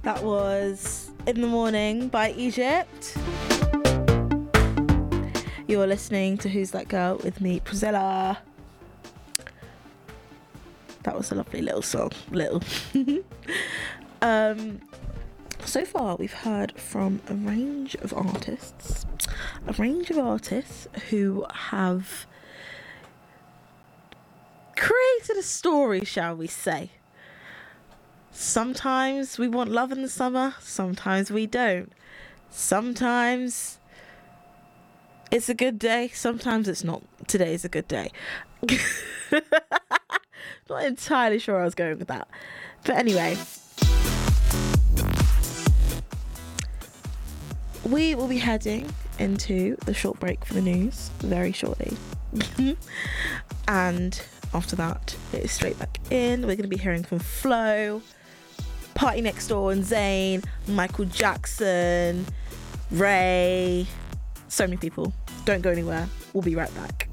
That was In the Morning by Egypt. You're listening to Who's That Girl with me, Priscilla. That was a lovely little song. So far we've heard from a range of artists who have created a story, shall we say. Sometimes we want love in the summer, sometimes we don't. Sometimes it's a good day, sometimes it's not. Today's a good day. Not entirely sure where I was going with that. But anyway, we will be heading into the short break for the news very shortly. And after that, it is straight back in. We're going to be hearing from Flo, Party Next Door and Zayn, Michael Jackson, Ray, so many people. Don't go anywhere. We'll be right back.